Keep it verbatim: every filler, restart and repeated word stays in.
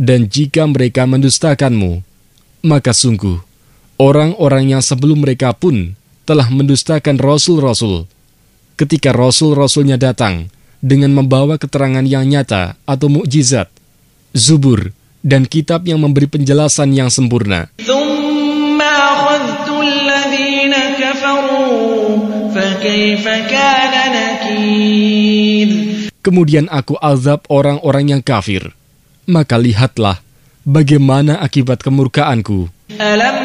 Dan jika mereka mendustakanmu, maka sungguh, orang-orang yang sebelum mereka pun telah mendustakan rasul-rasul. Ketika rasul-rasulnya datang dengan membawa keterangan yang nyata atau mukjizat, Zubur, dan kitab yang memberi penjelasan yang sempurna. Kemudian aku azab orang-orang yang kafir. Maka lihatlah bagaimana akibat kemurkaanku. Alam